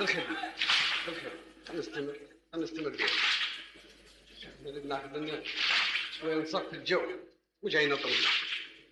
بالخدمه بالخدمه نستمر بها. ناخذ شويه نصفي الجو وجاي نطلب.